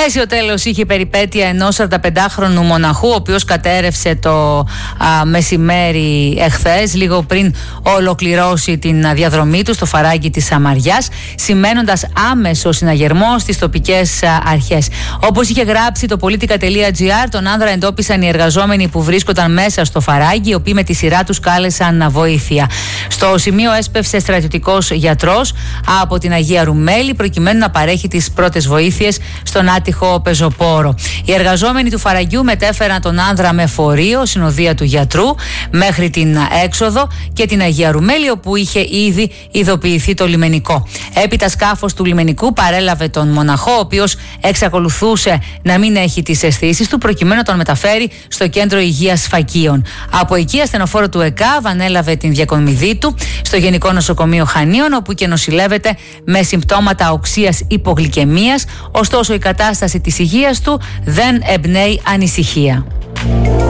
Αίσιο τέλος είχε περιπέτεια ενός 45χρονου μοναχού, ο οποίος κατέρευσε το μεσημέρι εχθές, λίγο πριν ολοκληρώσει την διαδρομή του στο φαράγγι της Σαμαριάς, σημαίνοντας άμεσο συναγερμό στις τοπικές αρχές. Όπως είχε γράψει το politica.gr, τον άνδρα εντόπισαν οι εργαζόμενοι που βρίσκονταν μέσα στο φαράγγι, οι οποίοι με τη σειρά τους κάλεσαν βοήθεια. Στο σημείο έσπευσε στρατιωτικός γιατρός από την Αγία Ρουμέλη, προκειμένου να παρέχει τις πρώτες βοήθειες στον άτυχο πεζοπόρο. Οι εργαζόμενοι του φαραγγιού μετέφεραν τον άνδρα με φορείο, συνοδεία του γιατρού, μέχρι την έξοδο και την Αγία Ρουμέλη, όπου είχε ήδη ειδοποιηθεί το λιμενικό. Έπειτα σκάφος του λιμενικού παρέλαβε τον μοναχό, ο οποίος εξακολουθούσε να μην έχει τις αισθήσεις του, προκειμένου να τον μεταφέρει στο κέντρο υγείας Φακίων. Από εκεί, ασθενοφόρο του ΕΚΑΒ ανέλαβε την διακομιδή του στο Γενικό Νοσοκομείο Χανίων, όπου και νοσηλεύεται με συμπτώματα οξείας υπογλυκαιμίας. Ωστόσο, η κατάσταση της υγείας του δεν εμπνέει ανησυχία.